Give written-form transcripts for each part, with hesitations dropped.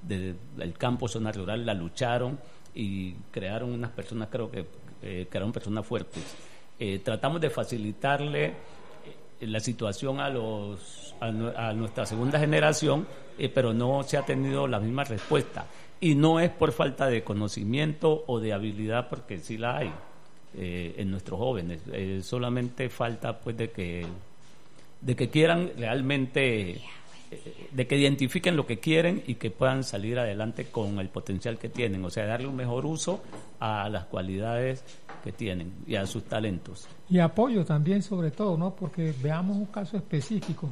del campo, zona rural, la lucharon y crearon unas personas, creo que crearon personas fuertes. Tratamos de facilitarle la situación a nuestra segunda generación, pero no se ha tenido la misma respuesta. Y no es por falta de conocimiento o de habilidad, porque sí la hay en nuestros jóvenes. Solamente falta pues de que quieran realmente, de que identifiquen lo que quieren y que puedan salir adelante con el potencial que tienen, o sea, darle un mejor uso a las cualidades que tienen y a sus talentos. Y apoyo también, sobre todo, ¿no? Porque veamos un caso específico.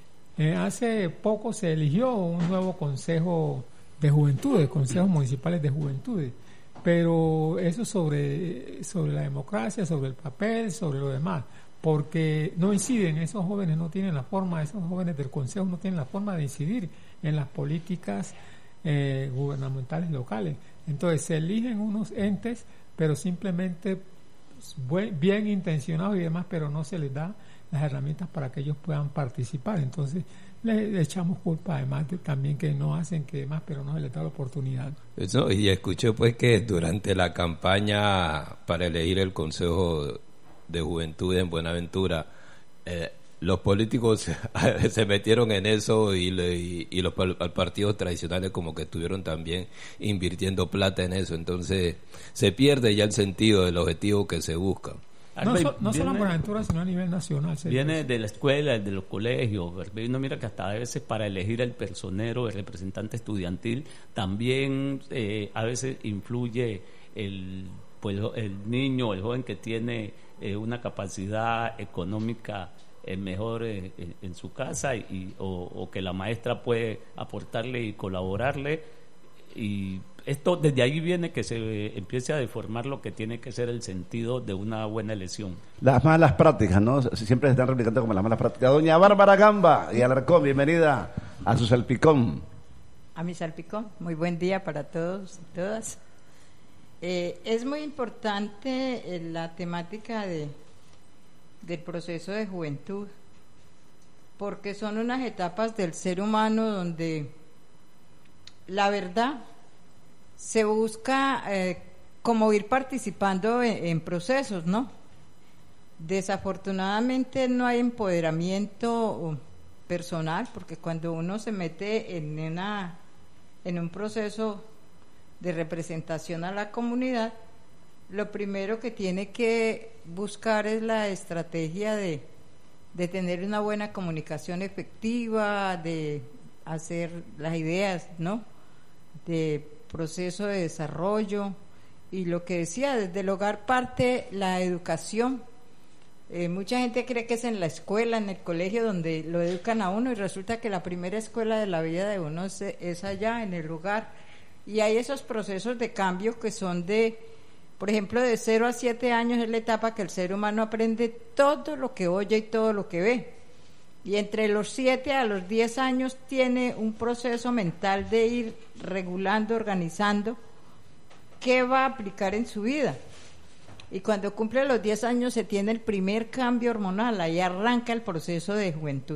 Hace poco se eligió un nuevo consejo de juventudes, consejos municipales de juventudes, pero eso sobre la democracia, sobre el papel, sobre lo demás, porque no inciden, esos jóvenes no tienen la forma, esos jóvenes del consejo no tienen la forma de incidir en las políticas gubernamentales locales. Entonces se eligen unos entes, pero simplemente bien intencionados y demás, pero no se les da las herramientas para que ellos puedan participar. Entonces le echamos culpa, además de también que no hacen que demás, pero no se les da la oportunidad. Eso, y escuché pues que durante la campaña para elegir el Consejo de Juventud en Buenaventura, los políticos se metieron en eso y los partidos tradicionales como que estuvieron también invirtiendo plata en eso, entonces se pierde ya el sentido del objetivo que se busca. No solo en Buenaventura, sino a nivel nacional. Viene de la escuela, de los colegios. Uno mira que hasta a veces para elegir el personero, el representante estudiantil, también a veces influye el niño, el joven que tiene una capacidad económica mejor en su casa o que la maestra puede aportarle y colaborarle, y esto desde ahí viene que se empiece a deformar lo que tiene que ser el sentido de una buena elección. Las malas prácticas, ¿no? Siempre se están replicando como las malas prácticas. Doña Bárbara Gamba y Alarcón, bienvenida a su salpicón. A mi salpicón, muy buen día para todos y todas. Es muy importante la temática del proceso de juventud, porque son unas etapas del ser humano donde la verdad se busca como ir participando en procesos, ¿no? Desafortunadamente no hay empoderamiento personal, porque cuando uno se mete en un proceso de representación a la comunidad, lo primero que tiene que buscar es la estrategia de tener una buena comunicación efectiva, de hacer las ideas, ¿no?, de proceso de desarrollo. Y lo que decía, desde el hogar parte la educación. Mucha gente cree que es en la escuela, en el colegio donde lo educan a uno, y resulta que la primera escuela de la vida de uno es allá, en el hogar. Y hay esos procesos de cambio que son por ejemplo, de 0 a 7 años es la etapa que el ser humano aprende todo lo que oye y todo lo que ve. Y entre los 7 a los 10 años tiene un proceso mental de ir regulando, organizando qué va a aplicar en su vida. Y cuando cumple los 10 años se tiene el primer cambio hormonal, ahí arranca el proceso de juventud.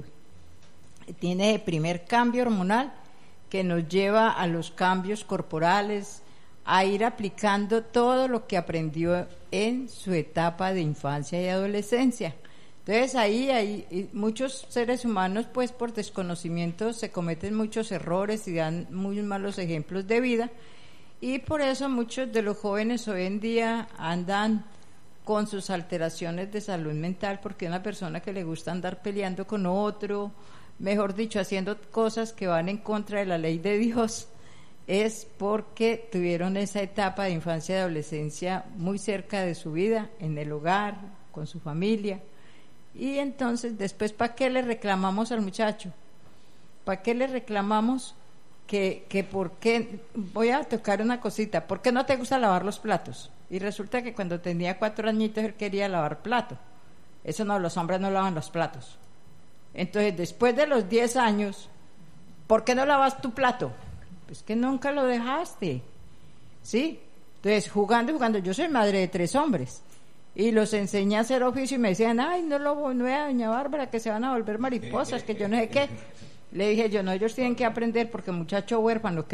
Tiene el primer cambio hormonal que nos lleva a los cambios corporales, a ir aplicando todo lo que aprendió en su etapa de infancia y adolescencia. Entonces ahí muchos seres humanos, pues por desconocimiento, se cometen muchos errores y dan muy malos ejemplos de vida, y por eso muchos de los jóvenes hoy en día andan con sus alteraciones de salud mental, porque una persona que le gusta andar peleando con otro, mejor dicho, haciendo cosas que van en contra de la ley de Dios, es porque tuvieron esa etapa de infancia y adolescencia muy cerca de su vida, en el hogar, con su familia. Y entonces después, ¿para qué le reclamamos al muchacho? ¿Para qué le reclamamos que por qué? Voy a tocar una cosita. ¿Por qué no te gusta lavar los platos? Y resulta que cuando tenía 4 añitos él quería lavar plato. Eso no, los hombres no lavan los platos. Entonces, después de los 10 años, ¿por qué no lavas tu plato? Pues que nunca lo dejaste, ¿sí? Entonces, jugando, yo soy madre de 3 hombres, y los enseñé a hacer oficio y me decían, ay, no vea, doña Bárbara, que se van a volver mariposas, que yo no sé qué. Le dije yo, no, ellos tienen que aprender, porque muchacho huérfano que